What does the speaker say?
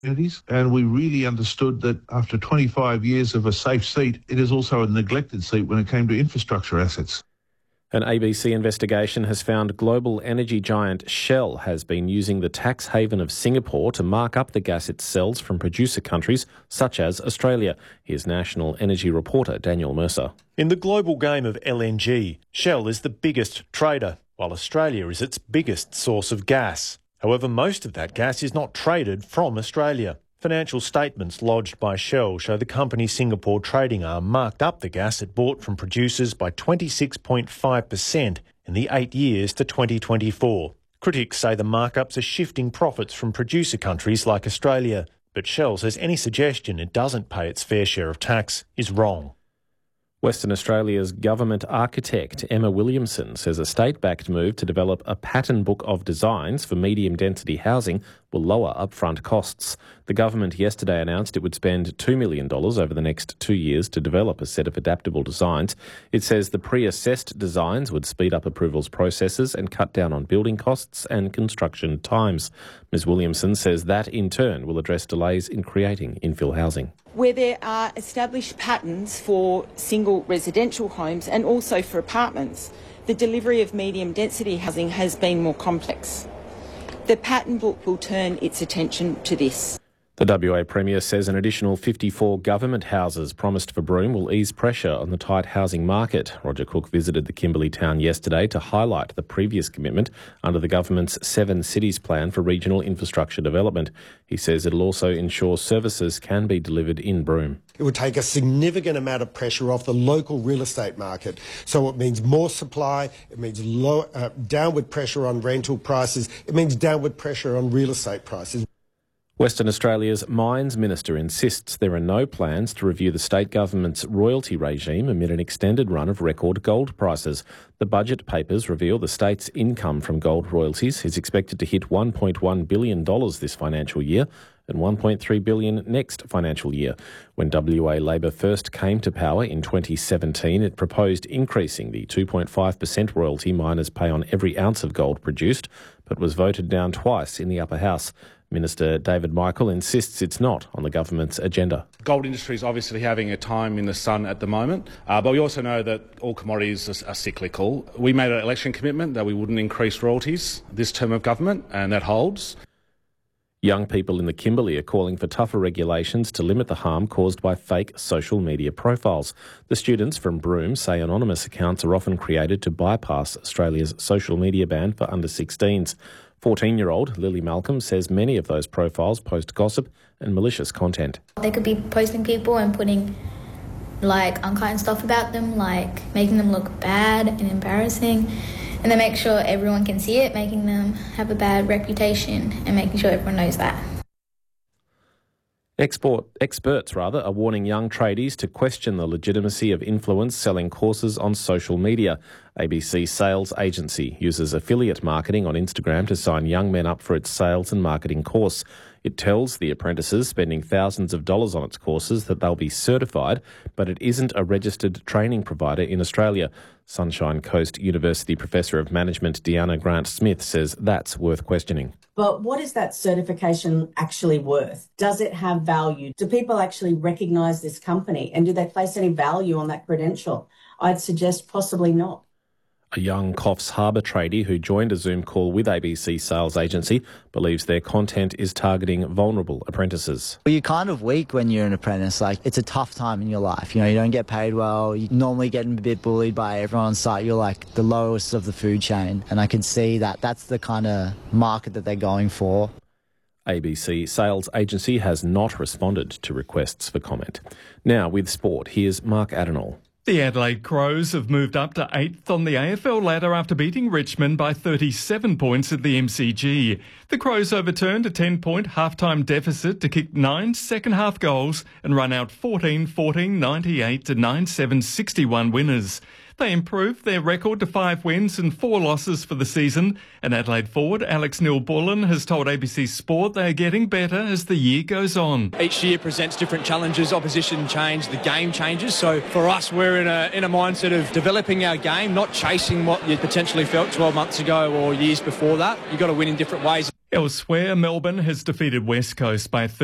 communities, and we really understood that after 25 years of a safe seat, it is also a neglected seat when it came to infrastructure assets. An ABC investigation has found global energy giant Shell has been using the tax haven of Singapore to mark up the gas it sells from producer countries such as Australia. Here's national energy reporter Daniel Mercer. In the global game of LNG, Shell is the biggest trader, while Australia is its biggest source of gas. However, most of that gas is not traded from Australia. Financial statements lodged by Shell show the company's Singapore trading arm marked up the gas it bought from producers by 26.5% in the 8 years to 2024. Critics say the markups are shifting profits from producer countries like Australia, but Shell says any suggestion it doesn't pay its fair share of tax is wrong. Western Australia's government architect Emma Williamson says a state-backed move to develop a pattern book of designs for medium-density housing will lower upfront costs. The government yesterday announced it would spend $2 million over the next 2 years to develop a set of adaptable designs. It says the pre-assessed designs would speed up approvals processes and cut down on building costs and construction times. Ms Williamson says that in turn will address delays in creating infill housing. Where there are established patterns for single residential homes and also for apartments, the delivery of medium density housing has been more complex. The pattern book will turn its attention to this. The WA Premier says an additional 54 government houses promised for Broome will ease pressure on the tight housing market. Roger Cook visited the Kimberley town yesterday to highlight the previous commitment under the government's 7 cities plan for regional infrastructure development. He says it'll also ensure services can be delivered in Broome. It would take a significant amount of pressure off the local real estate market. So it means more supply, it means downward pressure on rental prices, it means downward pressure on real estate prices. Western Australia's Mines Minister insists there are no plans to review the state government's royalty regime amid an extended run of record gold prices. The budget papers reveal the state's income from gold royalties is expected to hit $1.1 billion this financial year and $1.3 billion next financial year. When WA Labor first came to power in 2017, it proposed increasing the 2.5% royalty miners pay on every ounce of gold produced, but was voted down twice in the upper house. Minister David Michael insists it's not on the government's agenda. Gold industry is obviously having a time in the sun at the moment, but we also know that all commodities are cyclical. We made an election commitment that we wouldn't increase royalties this term of government, and that holds. Young people in the Kimberley are calling for tougher regulations to limit the harm caused by fake social media profiles. The students from Broome say anonymous accounts are often created to bypass Australia's social media ban for under 16s. 14-year-old Lily Malcolm says many of those profiles post gossip and malicious content. They could be posting people and putting unkind stuff about them, making them look bad and embarrassing, and they make sure everyone can see it, making them have a bad reputation and making sure everyone knows that. Experts are warning young tradies to question the legitimacy of influence selling courses on social media. ABC Sales Agency uses affiliate marketing on Instagram to sign young men up for its sales and marketing course. It tells the apprentices spending thousands of dollars on its courses that they'll be certified, but it isn't a registered training provider in Australia. Sunshine Coast University Professor of Management Deanna Grant-Smith says that's worth questioning. But what is that certification actually worth? Does it have value? Do people actually recognise this company? And do they place any value on that credential? I'd suggest possibly not. A young Coffs Harbour tradie who joined a Zoom call with ABC Sales Agency believes their content is targeting vulnerable apprentices. Well, you're kind of weak when you're an apprentice. It's a tough time in your life. You don't get paid well. You normally get a bit bullied by everyone on site. You're the lowest of the food chain. And I can see that that's the kind of market that they're going for. ABC Sales Agency has not responded to requests for comment. Now with sport, here's Mark Adenall. The Adelaide Crows have moved up to 8th on the AFL ladder after beating Richmond by 37 points at the MCG. The Crows overturned a 10-point half-time deficit to kick 9 second-half goals and run out 14-14, 98 to 9-7, 61 winners. They improved their record to 5 wins and 4 losses for the season, and Adelaide forward Alex Neil-Bullen has told ABC Sport they are getting better as the year goes on. Each year presents different challenges, opposition change, the game changes, so for us we're in a mindset of developing our game, not chasing what you potentially felt 12 months ago or years before that. You've got to win in different ways. Elsewhere, Melbourne has defeated West Coast by